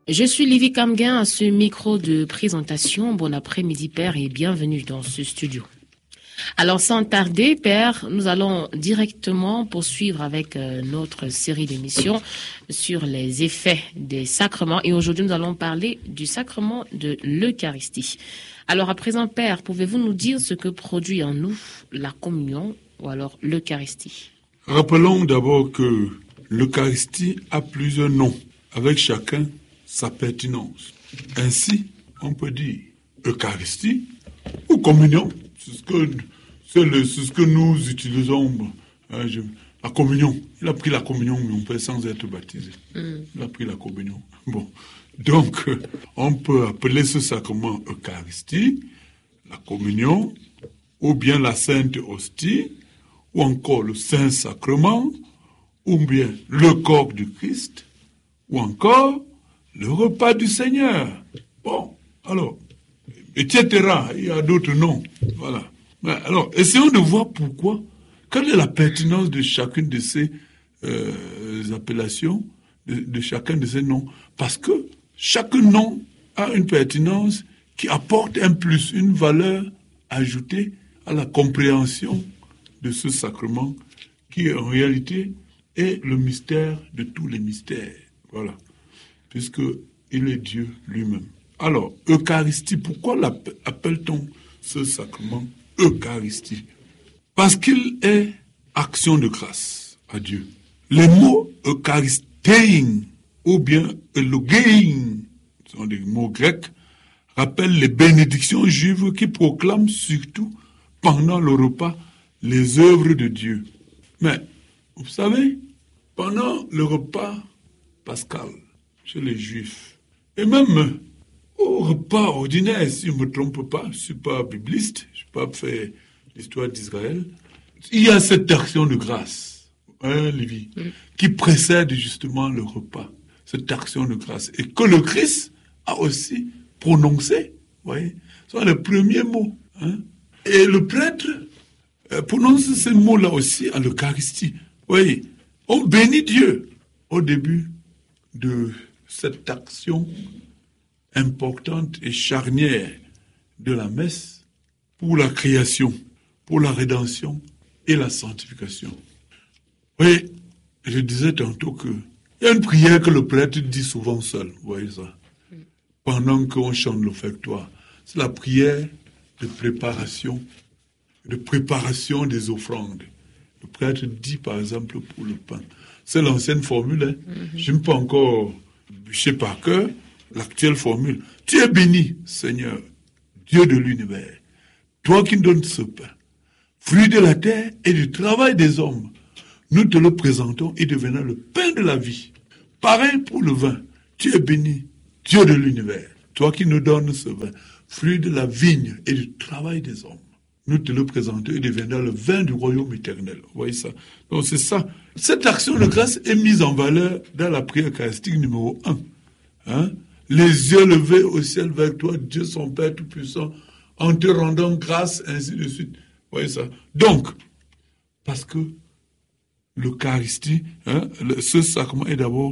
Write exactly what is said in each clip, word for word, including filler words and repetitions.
Je suis Livy Kamguin à ce micro de présentation. Bon après-midi, Père, et bienvenue dans ce studio. Alors, sans tarder, Père, nous allons directement poursuivre avec euh, notre série d'émissions sur les effets des sacrements. Et aujourd'hui, nous allons parler du sacrement de l'Eucharistie. Alors, à présent, Père, pouvez-vous nous dire ce que produit en nous la communion ou alors l'Eucharistie? Rappelons d'abord que l'Eucharistie a plusieurs noms, avec chacun sa pertinence. Ainsi, on peut dire Eucharistie ou communion. C'est ce que, c'est le, c'est ce que nous utilisons. Hein, je, la communion. Il a pris la communion, mon Père, sans être baptisé. Mm. Il a pris la communion. Bon. Donc, on peut appeler ce sacrement Eucharistie, la communion, ou bien la Sainte Hostie, ou encore le Saint-Sacrement, ou bien le corps du Christ, ou encore le repas du Seigneur. Bon, alors, et cetera. Il y a d'autres noms. Voilà. Alors, essayons de voir pourquoi, quelle est la pertinence de chacune de ces euh, appellations, de, de chacun de ces noms. Parce que chaque nom a une pertinence qui apporte un plus, une valeur ajoutée à la compréhension de ce sacrement qui, en réalité, est le mystère de tous les mystères. Voilà. Puisque il est Dieu lui-même. Alors, Eucharistie, pourquoi l'appelle-t-on ce sacrement Eucharistie? Parce qu'il est action de grâce à Dieu. Les mots Eucharistein ou bien Elogein, ce sont des mots grecs, rappellent les bénédictions juives qui proclament surtout pendant le repas les œuvres de Dieu. Mais, vous savez, pendant le repas pascal, chez les Juifs, et même au repas ordinaire, si je ne me trompe pas, je ne suis pas bibliste, je n'ai pas fait l'histoire d'Israël, il y a cette action de grâce, hein, Lévi, mm. qui précède justement le repas, cette action de grâce, et que le Christ a aussi prononcé, vous voyez, ce sont les premiers mots. Hein, et le prêtre euh, prononce ces mots-là aussi à l'Eucharistie. Vous voyez, on bénit Dieu au début de cette action importante et charnière de la messe pour la création, pour la rédemption et la sanctification. Oui, je disais tantôt que il y a une prière que le prêtre dit souvent seul, vous voyez ça, pendant qu'on chante l'offertoire. C'est la prière de préparation, de préparation des offrandes. Le prêtre dit par exemple pour le pain. C'est l'ancienne formule, hein. Mm-hmm. Je n'ai pas encore bûché par cœur l'actuelle formule. Tu es béni, Seigneur, Dieu de l'univers, toi qui nous donnes ce pain, fruit de la terre et du travail des hommes. Nous te le présentons et devenant le pain de la vie. Pareil pour le vin. Tu es béni, Dieu de l'univers, toi qui nous donnes ce vin, fruit de la vigne et du travail des hommes. Nous te le présentons et deviendra le vin du royaume éternel. Vous voyez ça? Donc c'est ça. Cette action de grâce est mise en valeur dans la prière eucharistique numéro un. Hein? Les yeux levés au ciel vers toi, Dieu son Père Tout-Puissant, en te rendant grâce, ainsi de suite. Vous voyez ça? Donc, parce que l'Eucharistie, hein, le, ce sacrement est d'abord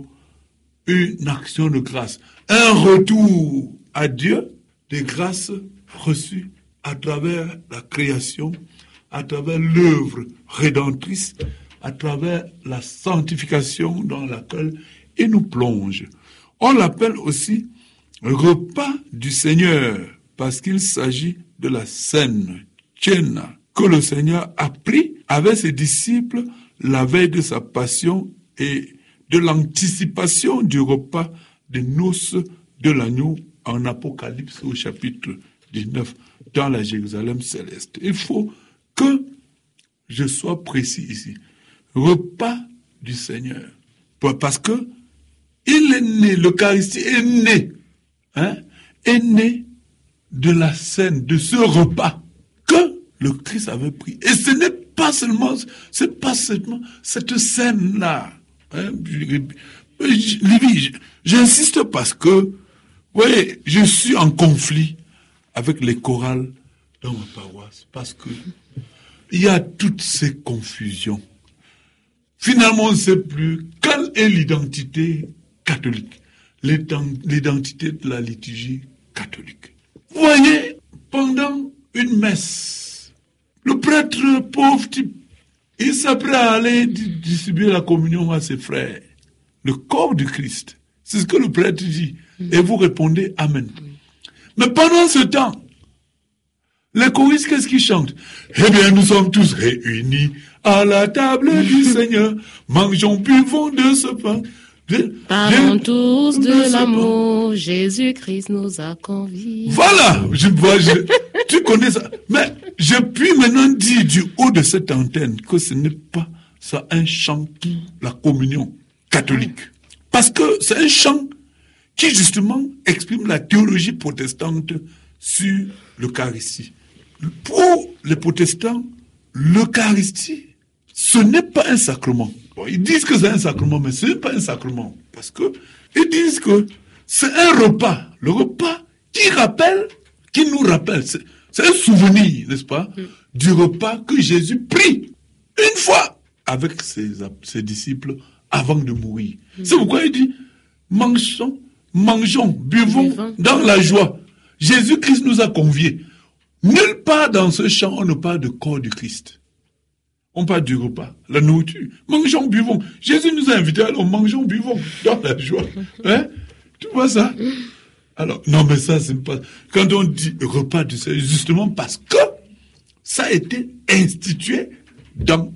une action de grâce. Un retour à Dieu des grâces reçues à travers la création, à travers l'œuvre rédemptrice, à travers la sanctification dans laquelle il nous plonge. On l'appelle aussi repas du Seigneur, parce qu'il s'agit de la scène, tchena, que le Seigneur a pris avec ses disciples la veille de sa passion et de l'anticipation du repas des noces de l'agneau en Apocalypse au chapitre dix-neuf, dans la Jérusalem céleste. Il faut que je sois précis ici. Repas du Seigneur. Parce que il est né, l'Eucharistie est né, hein, est né de la scène, de ce repas que le Christ avait pris. Et ce n'est pas seulement, c'est pas seulement cette scène-là. Hein, Livy, j'insiste parce que, vous voyez, je suis en conflit avec les chorales dans ma paroisse, parce que il y a toutes ces confusions. Finalement, on ne sait plus quelle est l'identité catholique. l'identité de la liturgie catholique. Vous voyez, pendant une messe, le prêtre pauvre type, il s'apprête à aller distribuer la communion à ses frères. Le corps du Christ. C'est ce que le prêtre dit. Et vous répondez Amen. Mais pendant ce temps, les choristes, qu'est-ce qu'ils chantent? Eh bien, nous sommes tous réunis à la table du Seigneur. Mangeons, buvons de ce pain. Parlons tous de l'amour. Jésus-Christ nous a conviés. Voilà. Je vois, je, tu connais ça. Mais je puis maintenant dire du haut de cette antenne que ce n'est pas ça un chant pour la communion catholique. Parce que c'est un chant qui justement exprime la théologie protestante sur l'Eucharistie. Pour les protestants, l'Eucharistie, ce n'est pas un sacrement. Bon, ils disent que c'est un sacrement, mais ce n'est pas un sacrement. Parce que ils disent que c'est un repas. Le repas qui rappelle, qui nous rappelle, c'est, c'est un souvenir, n'est-ce pas, mm. du repas que Jésus prit une fois avec ses, ses disciples avant de mourir. Mm. C'est pourquoi il dit, mangeons, mangeons, buvons Buvons. dans la joie. Jésus-Christ nous a conviés. Nulle part dans ce chant, on ne parle de corps du Christ. On parle du repas, la nourriture. Mangeons, buvons. Jésus nous a invités, alors mangeons, buvons dans la joie. Hein? Tu vois ça? Alors, non, mais ça, c'est pas... Quand on dit repas du Seigneur, justement parce que ça a été institué dans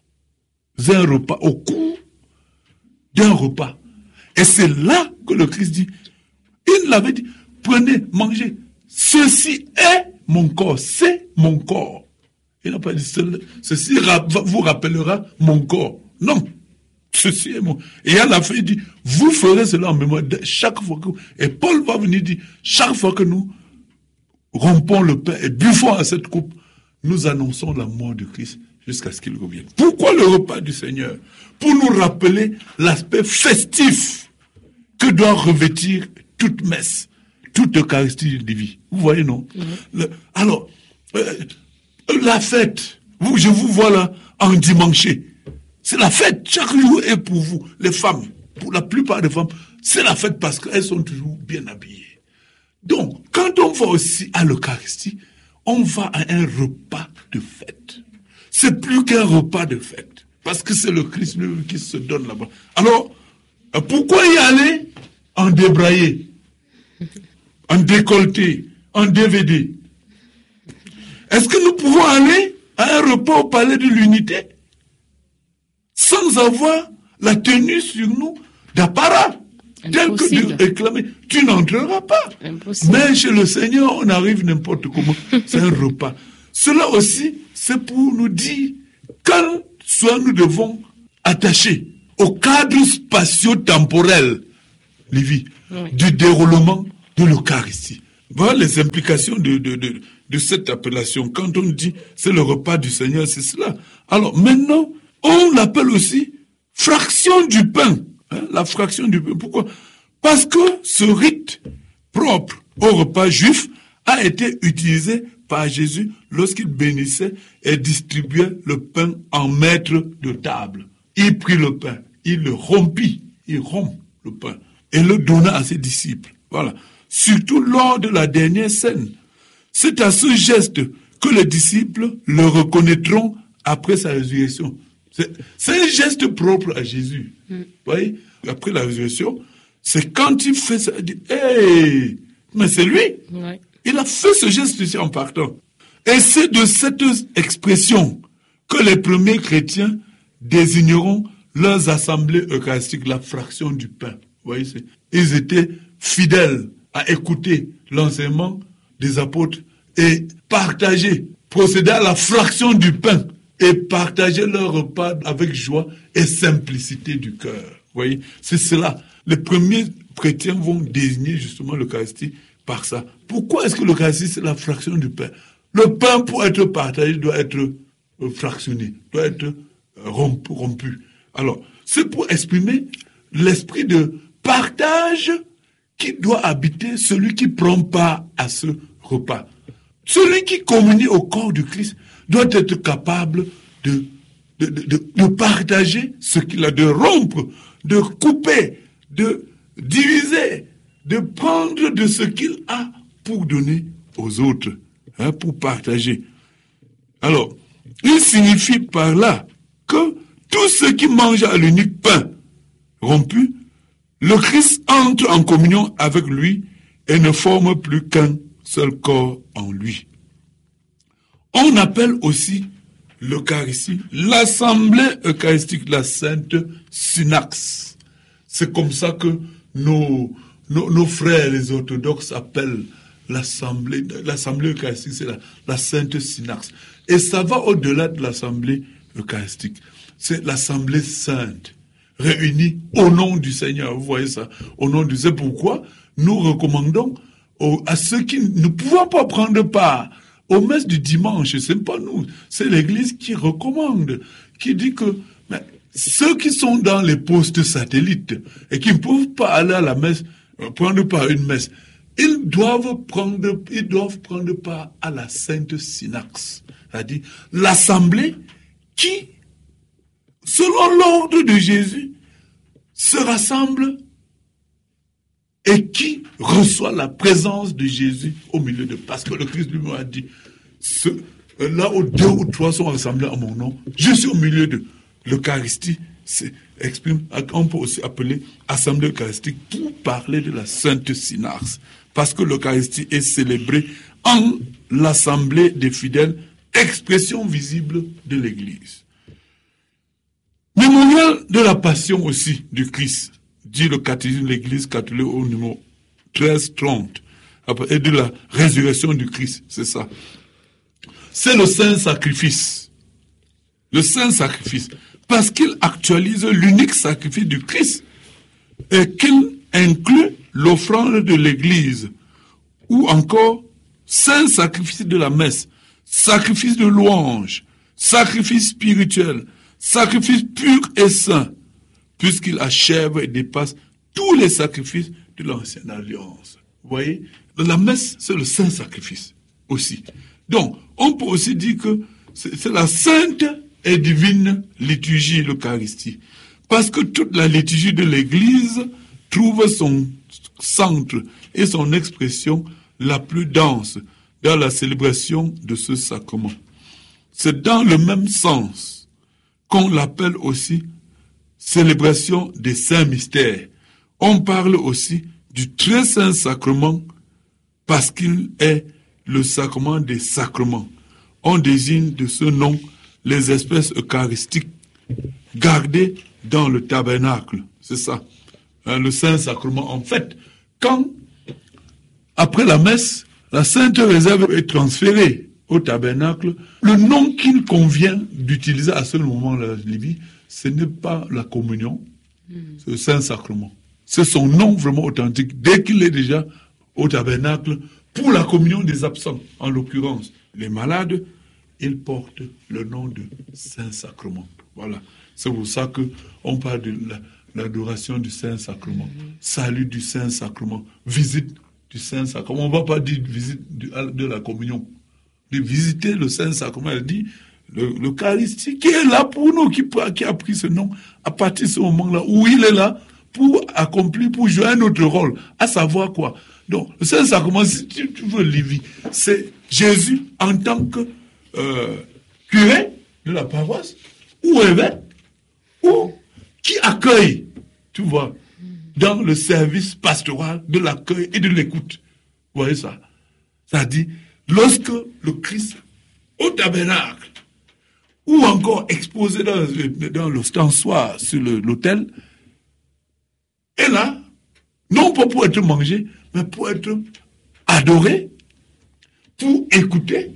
un repas, au cours d'un repas. Et c'est là que le Christ dit, il l'avait dit, prenez, mangez. Ceci est mon corps, c'est mon corps. Il n'a pas dit, ceci vous rappellera mon corps. Non, ceci est mon... Et à la fin, il dit, vous ferez cela en mémoire de chaque fois que... Et Paul va venir dire, chaque fois que nous rompons le pain et buvons à cette coupe, nous annonçons la mort de Christ jusqu'à ce qu'il revienne. Pourquoi le repas du Seigneur? Pour nous rappeler l'aspect festif que doit revêtir toute messe, toute Eucharistie divine. Vous voyez, non? Mm-hmm. Le, alors, euh, la fête, vous, je vous vois là, en dimanche. C'est la fête. Chaque jour est pour vous, les femmes. Pour la plupart des femmes, c'est la fête parce qu'elles sont toujours bien habillées. Donc, quand on va aussi à l'Eucharistie, on va à un repas de fête. C'est plus qu'un repas de fête. Parce que c'est le Christ lui qui se donne là-bas. Alors, pourquoi y aller en débraillé, en décolleté, en D V D? Est-ce que nous pouvons aller à un repas au palais de l'unité sans avoir la tenue sur nous d'apparat tel que Dieu réclamé? Tu n'entreras pas. Impossible. Mais chez le Seigneur, on arrive n'importe comment. C'est un repas. Cela aussi, c'est pour nous dire quand soit nous devons attacher au cadre spatio-temporel, Lévi, oui. du déroulement de l'Eucharistie. Voilà les implications de, de, de, de cette appellation. Quand on dit c'est le repas du Seigneur, c'est cela. Alors maintenant, on l'appelle aussi fraction du pain. Hein, la fraction du pain. Pourquoi? Parce que ce rite propre au repas juif a été utilisé par Jésus lorsqu'il bénissait et distribuait le pain en maître de table. Il prit le pain, il le rompit, il rompt le pain et le donna à ses disciples. Voilà. Surtout lors de la dernière scène. C'est à ce geste que les disciples le reconnaîtront après sa résurrection. C'est, c'est un geste propre à Jésus. Mm. Vous voyez, après la résurrection, c'est quand il fait ça, il dit, hey, mais c'est lui. Ouais. Il a fait ce geste ici en partant. Et c'est de cette expression que les premiers chrétiens désigneront leurs assemblées eucharistiques, la fraction du pain. Vous voyez, c'est, ils étaient fidèles à écouter l'enseignement des apôtres et partager, procéder à la fraction du pain et partager leur repas avec joie et simplicité du cœur. Vous voyez, c'est cela. Les premiers chrétiens vont désigner justement l'Eucharistie par ça. Pourquoi est-ce que l'Eucharistie, c'est la fraction du pain? Le pain, pour être partagé, doit être euh, fractionné, doit être euh, rompu, rompu. Alors, c'est pour exprimer l'esprit de partage qui doit habiter celui qui prend part à ce repas. Celui qui communie au corps du Christ doit être capable de, de, de, de, de partager ce qu'il a, de rompre, de couper, de diviser, de prendre de ce qu'il a pour donner aux autres, hein, pour partager. Alors, il signifie par là que tous ceux qui mangent à l'unique pain rompu, le Christ entre en communion avec lui et ne forme plus qu'un seul corps en lui. On appelle aussi l'Eucharistie l'Assemblée eucharistique, la Sainte Synaxe. C'est comme ça que nos, nos, nos frères les orthodoxes appellent l'Assemblée, l'Assemblée eucharistique, c'est la, la Sainte Synaxe. Et ça va au-delà de l'Assemblée eucharistique. C'est l'Assemblée sainte, réunie au nom du Seigneur. Vous voyez ça? Au nom du Seigneur. C'est pourquoi nous recommandons aux, à ceux qui ne pouvons pas prendre part aux messes du dimanche, c'est pas nous, c'est l'Église qui recommande, qui dit que mais, ceux qui sont dans les postes satellites et qui ne peuvent pas aller à la messe, prendre part à une messe, ils doivent prendre, ils doivent prendre part à la Sainte Synaxe, c'est-à-dire l'assemblée qui, selon l'ordre de Jésus, se rassemble et qui reçoit la présence de Jésus au milieu de... Parce que le Christ lui-même a dit, ce, là où deux ou trois sont rassemblés en mon nom, je suis au milieu de... L'Eucharistie exprime, on peut aussi appeler Assemblée eucharistique pour parler de la Sainte Synaxe. Parce que l'Eucharistie est célébrée en l'Assemblée des fidèles, expression visible de l'Église. Mémorial de la Passion aussi du Christ, dit le catéchisme de l'Église catholique au numéro treize trente, et de la résurrection du Christ, c'est ça. C'est le saint sacrifice. Le saint sacrifice. Parce qu'il actualise l'unique sacrifice du Christ et qu'il inclut l'offrande de l'Église ou encore saint sacrifice de la messe, sacrifice de louange, sacrifice spirituel, sacrifice pur et saint, puisqu'il achève et dépasse tous les sacrifices de l'ancienne alliance. Vous voyez, la messe, c'est le saint sacrifice aussi. Donc, on peut aussi dire que c'est, c'est la sainte et divine liturgie, l'Eucharistie. Parce que toute la liturgie de l'Église trouve son centre et son expression la plus dense dans la célébration de ce sacrement. C'est dans le même sens qu'on l'appelle aussi célébration des saints mystères. On parle aussi du très saint sacrement parce qu'il est le sacrement des sacrements. On désigne de ce nom les espèces eucharistiques gardées dans le tabernacle. C'est ça, hein, le saint sacrement. En fait, quand, après la messe, la sainte réserve est transférée au tabernacle, le nom qu'il convient d'utiliser à ce moment-là, Livy, ce n'est pas la communion, mm. c'est le Saint-Sacrement. C'est son nom vraiment authentique, dès qu'il est déjà au tabernacle, pour la communion des absents, en l'occurrence les malades, il porte le nom de Saint-Sacrement. Voilà, c'est pour ça qu'on parle de la, l'adoration du Saint-Sacrement, mm. salut du Saint-Sacrement, visite du Saint-Sacrement. On ne va pas dire visite de, de la communion, de visiter le Saint-Sacrement, elle dit Le, l'Eucharistie qui est là pour nous, qui, qui a pris ce nom à partir de ce moment-là, où il est là pour accomplir, pour jouer un autre rôle, à savoir quoi. Donc, le Saint-Sacrement, si tu, tu veux, Lévi, c'est Jésus en tant que euh, curé de la paroisse, ou évêque, ou qui accueille, tu vois, dans le service pastoral de l'accueil et de l'écoute. Vous voyez ça? C'est-à-dire, lorsque le Christ, au tabernacle, ou encore exposé dans, dans l'ostensoir sur le, l'autel, et là, non pas pour être mangé, mais pour être adoré, pour écouter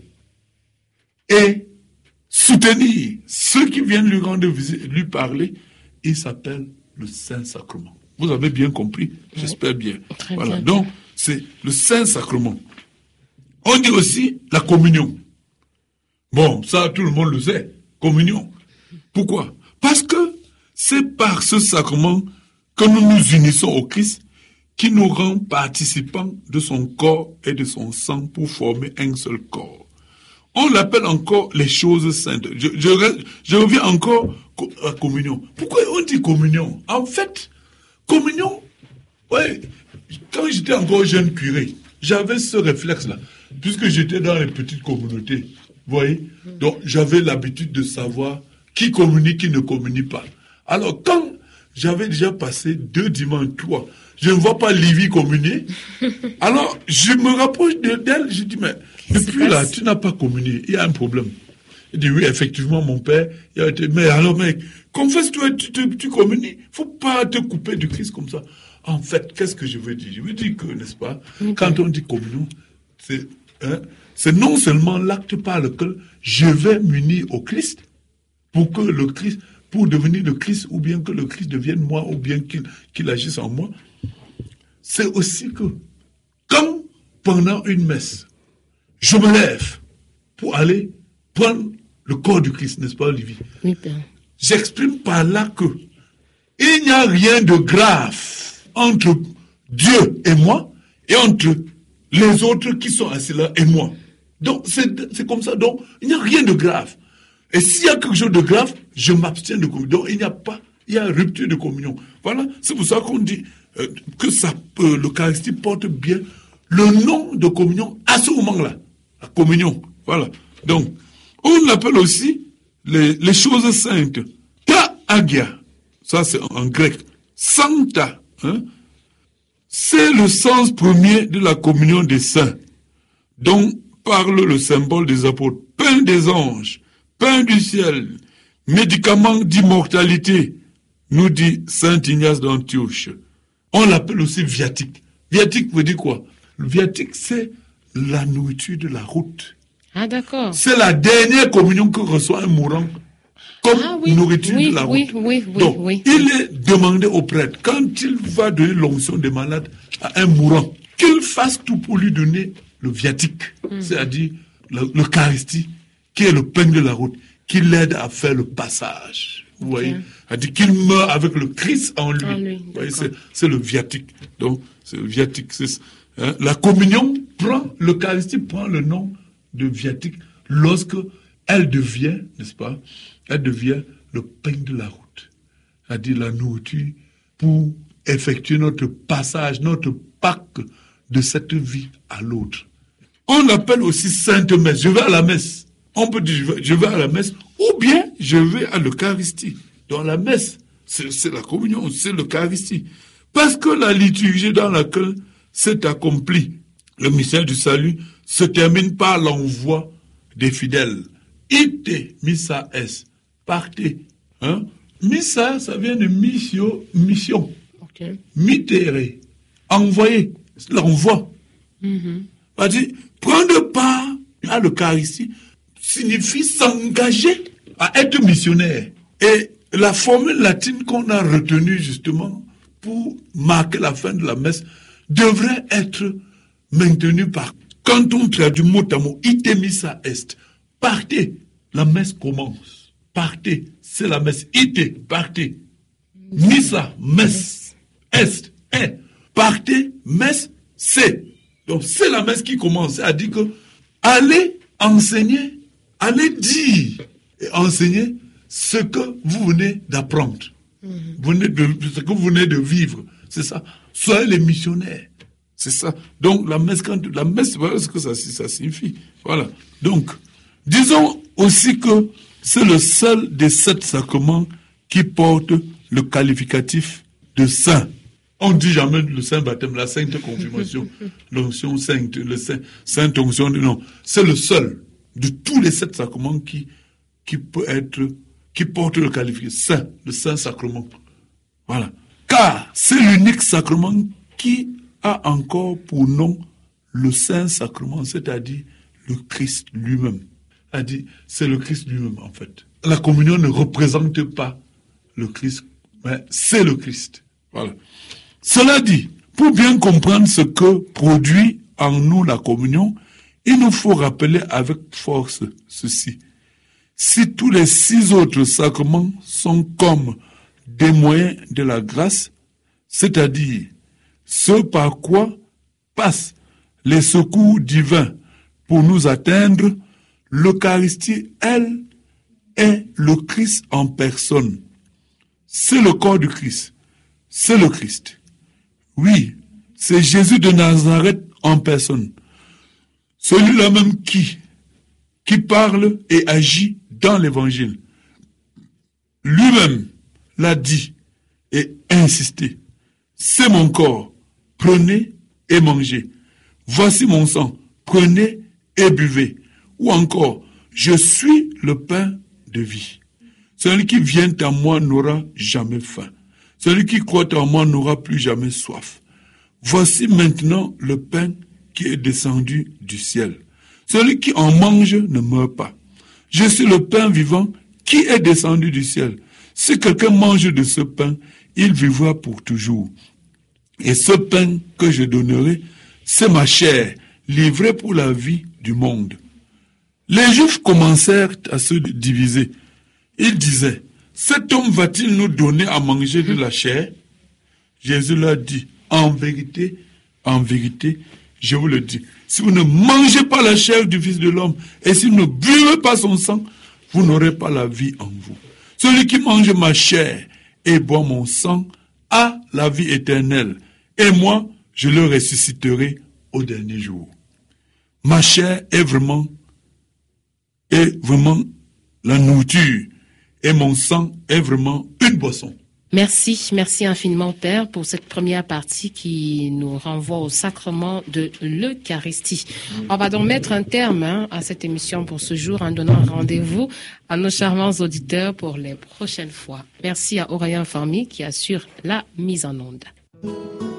et soutenir ceux qui viennent lui rendre visite, lui parler, il s'appelle le Saint-Sacrement. Vous avez bien compris, j'espère bien. Très voilà, bien. donc c'est le Saint-Sacrement. On dit aussi la communion. Bon, ça tout le monde le sait. Communion. Pourquoi? Parce que c'est par ce sacrement que nous nous unissons au Christ qui nous rend participants de son corps et de son sang pour former un seul corps. On l'appelle encore les choses saintes. Je, je, je reviens encore à la communion. Pourquoi on dit communion? En fait, communion, ouais, voyez, quand j'étais encore jeune curé, j'avais ce réflexe-là, puisque j'étais dans les petites communautés. Vous voyez? Donc, j'avais l'habitude de savoir qui communie, qui ne communie pas. Alors, quand j'avais déjà passé deux dimanches, trois, je ne vois pas Livy communier. Alors, je me rapproche d'elle, je dis, mais depuis là, tu n'as pas communié, il y a un problème. Il dit, oui, effectivement, mon père, il a été, mais alors, mec, confesse-toi, tu, tu, tu communies. Faut pas te couper du Christ comme ça. En fait, qu'est-ce que je veux dire? Je veux dire que, n'est-ce pas, okay. Quand on dit communion, c'est, hein, c'est non seulement l'acte par lequel je vais m'unir au Christ, pour que le Christ, pour devenir le Christ, ou bien que le Christ devienne moi, ou bien qu'il, qu'il agisse en moi, c'est aussi que, quand, pendant une messe, je me lève pour aller prendre le corps du Christ, n'est-ce pas, Olivier? Oui, père. J'exprime par là que il n'y a rien de grave entre Dieu et moi, et entre les autres qui sont assis là et moi. Donc, c'est, c'est comme ça. Donc, il n'y a rien de grave. Et s'il y a quelque chose de grave, je m'abstiens de communion. Donc, il n'y a pas, il y a rupture de communion. Voilà. C'est pour ça qu'on dit euh, que ça, euh, l'Eucharistie porte bien le nom de communion à ce moment-là. La communion. Voilà. Donc, on appelle aussi les, les choses saintes. Ta agia. Ça, c'est en grec. Sancta. Hein? C'est le sens premier de la communion des saints, dont parle le symbole des apôtres. Pain des anges, pain du ciel, médicament d'immortalité, nous dit saint Ignace d'Antioche. On l'appelle aussi viatique. Viatique veut dire quoi? Le viatique, c'est la nourriture de la route. Ah, d'accord. C'est la dernière communion que reçoit un mourant comme ah, oui, nourriture oui, de la oui, route. Oui, oui, Donc, oui. il est demandé au prêtre, quand il va donner l'onction des malades à un mourant, qu'il fasse tout pour lui donner le viatique, mm. c'est-à-dire l'Eucharistie, qui est le pain de la route, qui l'aide à faire le passage. Vous okay. voyez? C'est-à-dire qu'il meurt avec le Christ en lui. En lui vous voyez, c'est, c'est le viatique. Donc, c'est le viatique. C'est, hein, la communion prend, l'Eucharistie prend le nom de viatique lorsque elle devient, n'est-ce pas, elle devient le pain de la route. C'est-à-dire la nourriture pour effectuer notre passage, notre Pâques de cette vie à l'autre. On l'appelle aussi Sainte Messe. Je vais à la messe. On peut dire je vais, je vais à la messe ou bien je vais à l'Eucharistie. Dans la messe, c'est, c'est la communion, c'est l'Eucharistie. Parce que la liturgie dans laquelle s'est accompli le mystère du salut se termine par l'envoi des fidèles. Ite missa est. Partez. Hein? Missa, ça vient de mission. mission. Okay. Mittere. Envoyer. C'est l'envoi. Mm-hmm. C'est-à-dire, prendre part à l'Eucharistie signifie s'engager à être missionnaire. Et la formule latine qu'on a retenue justement pour marquer la fin de la messe devrait être maintenue par, quand on traduit mot à mot, ite missa est. Partez, la messe commence. Partez, c'est la messe. Ite, partez. Missa, messe. Est, est. Partez, messe, c'est. Donc c'est la messe qui commence. C'est-à-dire que allez enseigner, allez dire et enseigner ce que vous venez d'apprendre. Mm-hmm. Vous venez de, ce que vous venez de vivre. C'est ça. Soyez les missionnaires. C'est ça. Donc la messe, quand, la messe, voilà ce que ça, ça signifie. Voilà. Donc, disons aussi que c'est le seul des sept sacrements qui porte le qualificatif de saint. On ne dit jamais le saint baptême, la sainte confirmation, l'onction sainte, le saint, sainte onction, non. C'est le seul de tous les sept sacrements qui, qui peut être, qui porte le qualificatif saint, le saint sacrement. Voilà. Car c'est l'unique sacrement qui a encore pour nom le saint sacrement, c'est-à-dire le Christ lui-même. C'est-à-dire, c'est le Christ lui-même, en fait. La communion ne représente pas le Christ, mais c'est le Christ. Voilà. Cela dit, pour bien comprendre ce que produit en nous la communion, il nous faut rappeler avec force ceci. Si tous les six autres sacrements sont comme des moyens de la grâce, c'est-à-dire ce par quoi passent les secours divins pour nous atteindre, l'Eucharistie, elle, est le Christ en personne. C'est le corps du Christ. C'est le Christ. Oui, c'est Jésus de Nazareth en personne. Celui-là même qui, qui parle et agit dans l'évangile. Lui-même l'a dit et insisté. C'est mon corps, prenez et mangez. Voici mon sang, prenez et buvez. Ou encore, je suis le pain de vie. Celui qui vient à moi n'aura jamais faim. Celui qui croit en moi n'aura plus jamais soif. Voici maintenant le pain qui est descendu du ciel. Celui qui en mange ne meurt pas. Je suis le pain vivant qui est descendu du ciel. Si quelqu'un mange de ce pain, il vivra pour toujours. Et ce pain que je donnerai, c'est ma chair, livrée pour la vie du monde. Les Juifs commencèrent à se diviser. Ils disaient, cet homme va-t-il nous donner à manger de la chair? Jésus leur dit, en vérité, en vérité, je vous le dis, si vous ne mangez pas la chair du Fils de l'homme, et si vous ne buvez pas son sang, vous n'aurez pas la vie en vous. Celui qui mange ma chair et boit mon sang a la vie éternelle, et moi, je le ressusciterai au dernier jour. Ma chair est vraiment, est vraiment la nourriture, et mon sang est vraiment une boisson. Merci, merci infiniment Père pour cette première partie qui nous renvoie au sacrement de l'Eucharistie. On va donc mettre un terme hein, à cette émission pour ce jour en donnant rendez-vous à nos charmants auditeurs pour les prochaines fois. Merci à Aurélien Farmy qui assure la mise en onde.